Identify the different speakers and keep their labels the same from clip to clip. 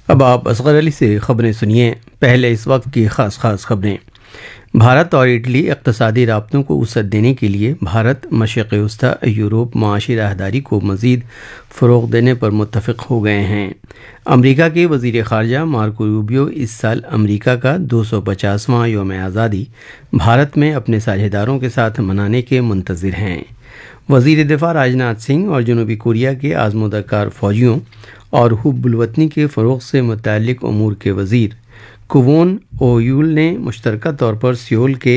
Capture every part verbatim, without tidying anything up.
Speaker 1: اب آپ اصغر علی سے خبریں سنیے۔ پہلے اس وقت کی خاص خاص خبریں۔ بھارت اور اٹلی اقتصادی رابطوں کو وسعت دینے کے لیے بھارت مشرق وسطی یورپ معاشی راہداری کو مزید فروغ دینے پر متفق ہو گئے ہیں۔ امریکہ کے وزیر خارجہ مارکو روبیو اس سال امریکہ کا دو سو پچاسواں یوم آزادی بھارت میں اپنے ساجھے داروں کے ساتھ منانے کے منتظر ہیں۔ وزیر دفاع راجناتھ سنگھ اور جنوبی کوریا کے آزمودہ کار فوجیوں اور حب الوطنی کے فروغ سے متعلق امور کے وزیر کوون اویول نے مشترکہ طور پر سیول کے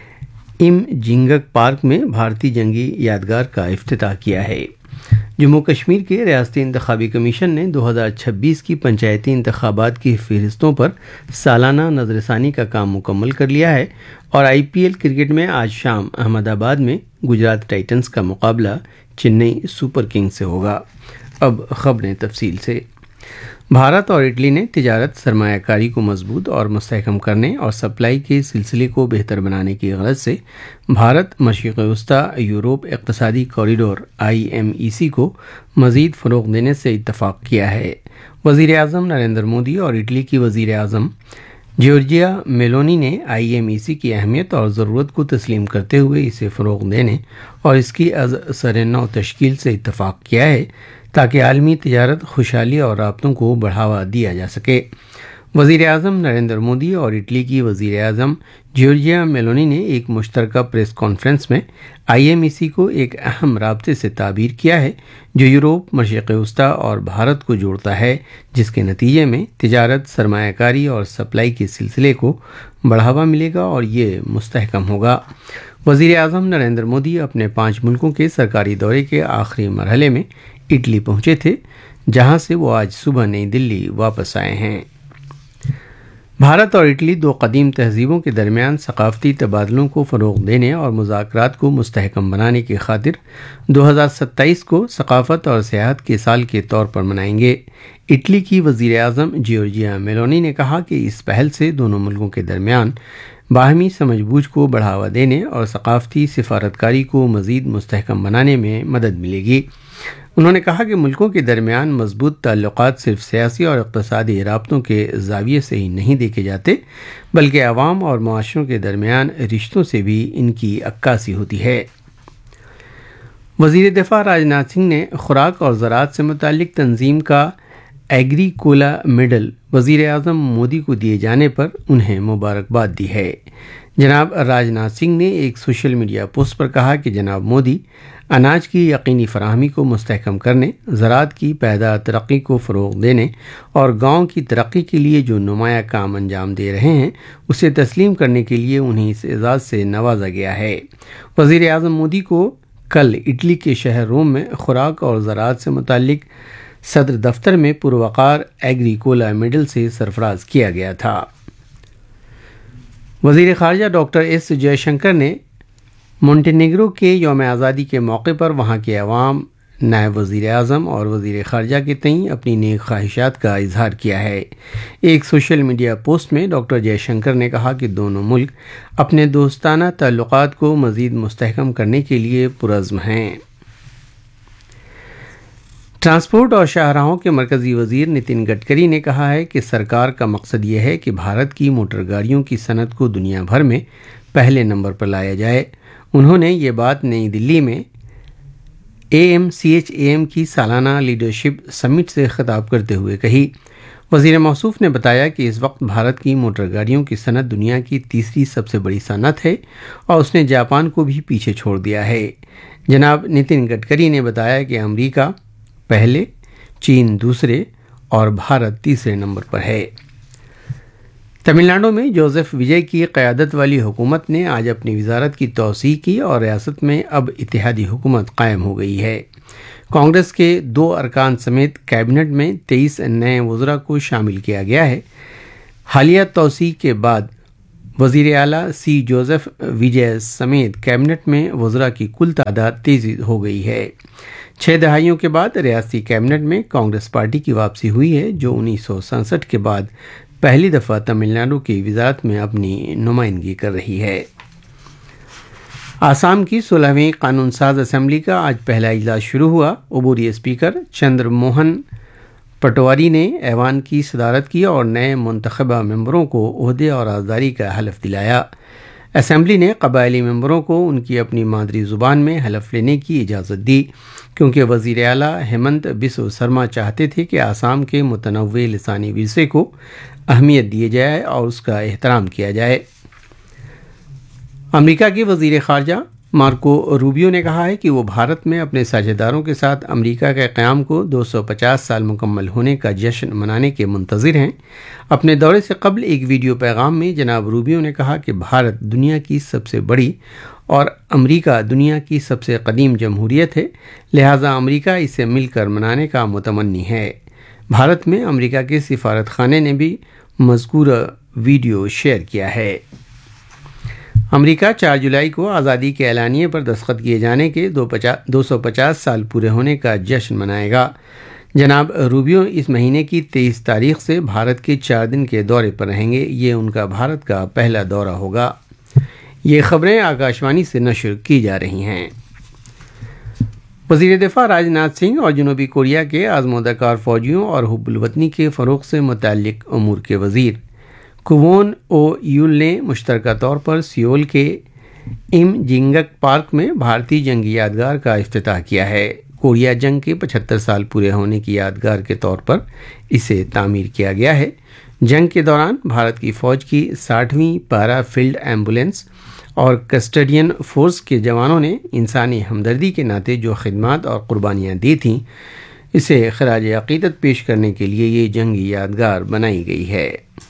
Speaker 1: ام جنگک پارک میں بھارتی جنگی یادگار کا افتتاح کیا ہے۔ جموں کشمیر کے ریاستی انتخابی کمیشن نے دو ہزار چھبیس کی پنچایتی انتخابات کی فہرستوں پر سالانہ نظر ثانی کا کام مکمل کر لیا ہے اور آئی پی ایل کرکٹ میں آج شام احمد آباد میں گجرات ٹائٹنز کا مقابلہ چنئی سپر کنگ سے ہوگا۔ اب خبریں تفصیل سے۔ بھارت اور اٹلی نے تجارت، سرمایہ کاری کو مضبوط اور مستحکم کرنے اور سپلائی کے سلسلے کو بہتر بنانے کی غرض سے بھارت مشرق وسطی یورپ اقتصادی کوریڈور آئی ایم ای سی کو مزید فروغ دینے سے اتفاق کیا ہے۔ وزیر اعظم نریندر مودی اور اٹلی کی وزیر اعظم جورجیا میلونی نے آئی ایم ای سی کی اہمیت اور ضرورت کو تسلیم کرتے ہوئے اسے فروغ دینے اور اس کی از سر نو تشکیل سے اتفاق کیا ہے تاکہ عالمی تجارت، خوشحالی اور رابطوں کو بڑھاوا دیا جا سکے۔ وزیر اعظم نریندر مودی اور اٹلی کی وزیر اعظم جورجیا میلونی نے ایک مشترکہ پریس کانفرنس میں آئی ایم ای سی کو ایک اہم رابطے سے تعبیر کیا ہے جو یورپ، مشرق وسطی اور بھارت کو جوڑتا ہے، جس کے نتیجے میں تجارت، سرمایہ کاری اور سپلائی کے سلسلے کو بڑھاوا ملے گا اور یہ مستحکم ہوگا۔ وزیر اعظم نریندر مودی اپنے پانچ ملکوں کے سرکاری دورے کے آخری مرحلے میں اٹلی پہنچے تھے، جہاں سے وہ آج صبح نئی دلی واپس آئے ہیں۔ بھارت اور اٹلی دو قدیم تہذیبوں کے درمیان ثقافتی تبادلوں کو فروغ دینے اور مذاکرات کو مستحکم بنانے کی خاطر دو ہزار ستائیس کو ثقافت اور سیاحت کے سال کے طور پر منائیں گے۔ اٹلی کی وزیر اعظم جورجیا میلونی نے کہا کہ اس پہل سے دونوں ملکوں کے درمیان باہمی سمجھ بوجھ کو بڑھاوا دینے اور ثقافتی سفارتکاری کو مزید مستحکم بنانے میں مدد ملے گی۔ انہوں نے کہا کہ ملکوں کے درمیان مضبوط تعلقات صرف سیاسی اور اقتصادی رابطوں کے زاویے سے ہی نہیں دیکھے جاتے، بلکہ عوام اور معاشروں کے درمیان رشتوں سے بھی ان کی عکاسی ہوتی ہے۔ وزیر دفاع راجناتھ سنگھ نے خوراک اور زراعت سے متعلق تنظیم کا ایگری کولا میڈل وزیر اعظم مودی کو دیے جانے پر انہیں مبارکباد دی ہے۔ جناب راجناتھ سنگھ نے ایک سوشل میڈیا پوسٹ پر کہا کہ جناب مودی اناج کی یقینی فراہمی کو مستحکم کرنے، زراعت کی پائیدار ترقی کو فروغ دینے اور گاؤں کی ترقی کے لیے جو نمایاں کام انجام دے رہے ہیں اسے تسلیم کرنے کے لیے انہیں اس اعزاز سے نوازا گیا ہے۔ وزیر اعظم مودی کو کل اٹلی کے شہر روم میں خوراک اور زراعت سے متعلق صدر دفتر میں پروقار ایگری کولا میڈل سے سرفراز کیا گیا تھا۔ وزیر خارجہ ڈاکٹر ایس جے شنکر نے مونٹینیگرو کے یوم آزادی کے موقع پر وہاں کے عوام، نائب وزیر اعظم اور وزیر خارجہ کے تئیں اپنی نیک خواہشات کا اظہار کیا ہے۔ ایک سوشل میڈیا پوسٹ میں ڈاکٹر جے شنکر نے کہا کہ دونوں ملک اپنے دوستانہ تعلقات کو مزید مستحکم کرنے کے لیے پرعزم ہیں۔ ٹرانسپورٹ اور شاہراہوں کے مرکزی وزیر نتن گڈکری نے کہا ہے کہ سرکار کا مقصد یہ ہے کہ بھارت کی موٹر گاڑیوں کی صنعت کو دنیا بھر میں پہلے نمبر پر لایا جائے۔ انہوں نے یہ بات نئی دلی میں A M C H A M کی سالانہ لیڈرشپ سمٹ سے خطاب کرتے ہوئے کہی۔ وزیر موصوف نے بتایا کہ اس وقت بھارت کی موٹر گاڑیوں کی صنعت دنیا کی تیسری سب سے بڑی صنعت ہے اور اس نے جاپان کو بھی پیچھے چھوڑ دیا ہے۔ جناب نتن گڈکری نے بتایا کہ امریکہ پہلے، چین دوسرے اور بھارت تیسرے نمبر پر ہے۔ تمل ناڈو میں جوزف وجے کی قیادت والی حکومت نے آج اپنی وزارت کی توسیع کی اور ریاست میں اب اتحادی حکومت قائم ہو گئی ہے۔ کانگریس کے دو ارکان سمیت کیبنٹ میں تیئیس نئے وزراء کو شامل کیا گیا ہے۔ حالیہ توسیع کے بعد وزیر اعلیٰ سی جوزف وجے سمیت کیبنٹ میں وزراء کی کل تعداد تیزی ہو گئی ہے۔ چھ دہائیوں کے بعد ریاستی کیبنٹ میں کانگریس پارٹی کی واپسی ہوئی ہے، جو انیس سو سڑسٹھ کے بعد پہلی دفعہ تمل ناڈو کی وزارت میں اپنی نمائندگی کر رہی ہے۔ آسام کی سولہویں قانون ساز اسمبلی کا آج پہلا اجلاس شروع ہوا۔ عبوری اسپیکر چندر موہن پٹواری نے ایوان کی صدارت کی اور نئے منتخبہ ممبروں کو عہدے اور رازداری کا حلف دلایا۔ اسمبلی نے قبائلی ممبروں کو ان کی اپنی مادری زبان میں حلف لینے کی اجازت دی کیونکہ وزیر اعلیٰ ہیمنت بسو سرما چاہتے تھے کہ آسام کے متنوع لسانی ورثے کو اہمیت دی جائے اور اس کا احترام کیا جائے۔ امریکہ کے وزیر خارجہ مارکو روبیو نے کہا ہے کہ وہ بھارت میں اپنے ساجھے داروں کے ساتھ امریکہ کے قیام کو دو سو پچاس سال مکمل ہونے کا جشن منانے کے منتظر ہیں۔ اپنے دورے سے قبل ایک ویڈیو پیغام میں جناب روبیو نے کہا کہ بھارت دنیا کی سب سے بڑی اور امریکہ دنیا کی سب سے قدیم جمہوریت ہے، لہٰذا امریکہ اسے مل کر منانے کا متمنی ہے۔ بھارت میں امریکہ کے سفارت خانے نے بھی مذکورہ ویڈیو شیئر کیا ہے۔ امریکہ چار جولائی کو آزادی کے اعلانیے پر دستخط کیے جانے کے دو سو پچاس سال پورے ہونے کا جشن منائے گا۔ جناب روبیو اس مہینے کی تیئیس تاریخ سے بھارت کے چار دن کے دورے پر رہیں گے۔ یہ ان کا بھارت کا پہلا دورہ ہوگا۔ یہ خبریں آکاشوانی سے نشر کی جا رہی ہیں۔ وزیر دفاع راج ناتھ سنگھ اور جنوبی کوریا کے آزمودہ کار فوجیوں اور حب الوطنی کے فروغ سے متعلق امور کے وزیر کوون او یول نے مشترکہ طور پر سیول کے ام جنگک پارک میں بھارتی جنگی یادگار کا افتتاح کیا ہے۔ کوریا جنگ کے پچہتر سال پورے ہونے کی یادگار کے طور پر اسے تعمیر کیا گیا ہے۔ جنگ کے دوران بھارت کی فوج کی ساٹھویں پیرا فیلڈ ایمبولینس اور کسٹڈین فورس کے جوانوں نے انسانی ہمدردی کے ناطے جو خدمات اور قربانیاں دی تھیں، اسے خراج عقیدت پیش کرنے کے لیے یہ جنگی یادگار بنائی گئی ہے۔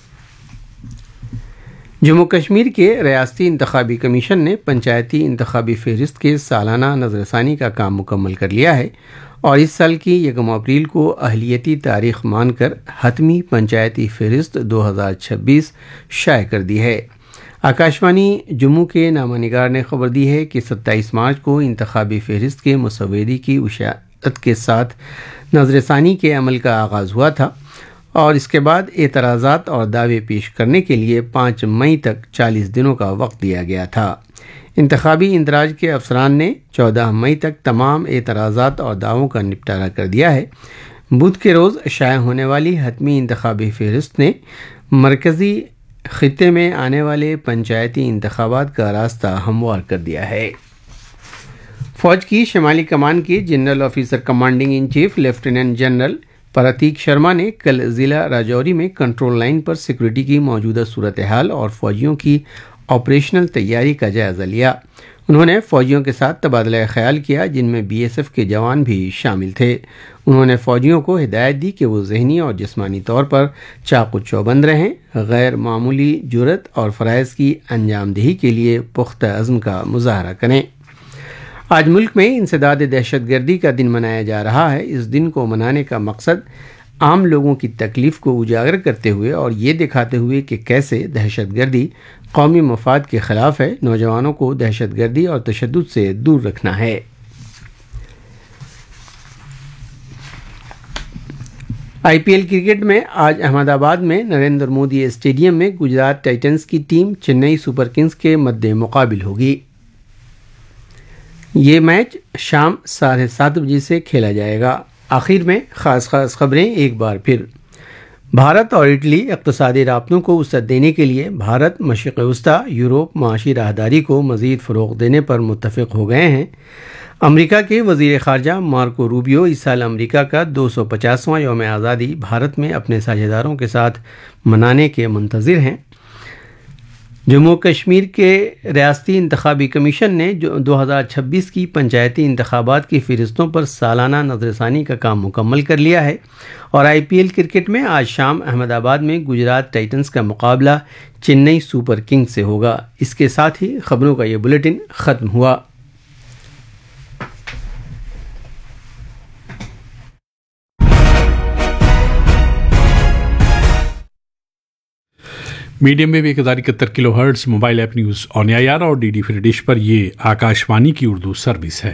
Speaker 1: جموں کشمیر کے ریاستی انتخابی کمیشن نے پنچایتی انتخابی فہرست کے سالانہ نظر ثانی کا کام مکمل کر لیا ہے اور اس سال کی یکم اپریل کو اہلیتی تاریخ مان کر حتمی پنچایتی فہرست دو ہزار چھبیس شائع کر دی ہے۔ آکاشوانی جموں کے نامہ نگار نے خبر دی ہے کہ ستائیس مارچ کو انتخابی فہرست کے مسودے کی اشاعت کے ساتھ نظر ثانی کے عمل کا آغاز ہوا تھا اور اس کے بعد اعتراضات اور دعوے پیش کرنے کے لیے پانچ مئی تک چالیس دنوں کا وقت دیا گیا تھا۔ انتخابی اندراج کے افسران نے چودہ مئی تک تمام اعتراضات اور دعووں کا نپٹارہ کر دیا ہے۔ بدھ کے روز شائع ہونے والی حتمی انتخابی فہرست نے مرکزی خطے میں آنے والے پنچایتی انتخابات کا راستہ ہموار کر دیا ہے۔ فوج کی شمالی کمان کے general officer commanding in chief lieutenant general پرتیک شرما نے کل ضلع راجوری میں کنٹرول لائن پر سیکورٹی کی موجودہ صورتحال اور فوجیوں کی آپریشنل تیاری کا جائزہ لیا۔ انہوں نے فوجیوں کے ساتھ تبادلہ خیال کیا جن میں بی ایس ایف کے جوان بھی شامل تھے۔ انہوں نے فوجیوں کو ہدایت دی کہ وہ ذہنی اور جسمانی طور پر چاق و چوبند رہیں، غیر معمولی جرأت اور فرائض کی انجام دہی کے لیے پختہ عزم کا مظاہرہ کریں۔ آج ملک میں انسداد دہشت گردی کا دن منایا جا رہا ہے۔ اس دن کو منانے کا مقصد عام لوگوں کی تکلیف کو اجاگر کرتے ہوئے اور یہ دکھاتے ہوئے کہ کیسے دہشت گردی قومی مفاد کے خلاف ہے، نوجوانوں کو دہشت گردی اور تشدد سے دور رکھنا ہے۔ آئی پی ایل کرکٹ میں آج احمد آباد میں نریندر مودی اسٹیڈیم میں گجرات ٹائٹنز کی ٹیم چنئی سپر کنگز کے مد مقابل ہوگی۔ یہ میچ شام ساڑھے سات بجے سے کھیلا جائے گا۔ آخر میں خاص خاص خبریں ایک بار پھر۔ بھارت اور اٹلی اقتصادی رابطوں کو وسعت دینے کے لیے بھارت مشرق وسطیٰ یورپ معاشی راہداری کو مزید فروغ دینے پر متفق ہو گئے ہیں۔ امریکہ کے وزیر خارجہ مارکو روبیو اس سال امریکہ کا دو سو پچاسواں یوم آزادی بھارت میں اپنے ساجھے داروں کے ساتھ منانے کے منتظر ہیں۔ جموں کشمیر کے ریاستی انتخابی کمیشن نے دو ہزار چھبیس کی پنچایتی انتخابات کی فہرستوں پر سالانہ نظر ثانی کا کام مکمل کر لیا ہے اور آئی پی ایل کرکٹ میں آج شام احمد آباد میں گجرات ٹائٹنز کا مقابلہ چنئی سپر کنگ سے ہوگا۔ اس کے ساتھ ہی خبروں کا یہ بلیٹن ختم ہوا۔
Speaker 2: میڈیم ویو ایک ہزار اکہتر کلو hertz mobile app news on year اور ڈی ڈی فری ڈش پر یہ آکاشوانی کی اردو سروس ہے۔